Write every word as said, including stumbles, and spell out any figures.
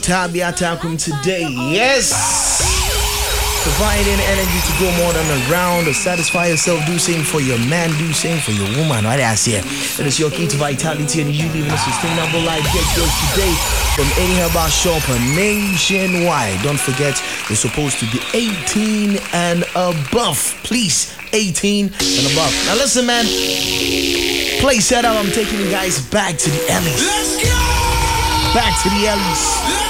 Tabi Atakum today. Yes! Providing energy to go more than a round, to satisfy yourself, do same for your man, do same for your woman. Right, I say it is your key to vitality, and you living a sustainable life. Get yours today from any herbal shop nationwide. Don't forget, you're supposed to be eighteen and above. Please, eighteen and above. Now listen, man. Play set up. I'm taking you guys back to the Ellie's. Let's go! Back to the Ellie's.